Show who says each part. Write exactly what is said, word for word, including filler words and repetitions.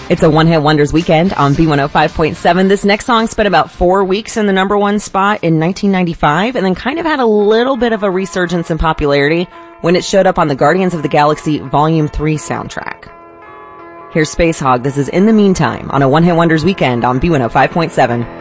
Speaker 1: It's a one-hit wonders weekend on B one oh five point seven. This next song spent about four weeks in the number one spot in nineteen ninety-five and then kind of had a little bit of a resurgence in popularity when it showed up on the Guardians of the Galaxy Volume three soundtrack. Here's Space Hog. This is In the Meantime on a one-hit wonders weekend on B one oh five point seven.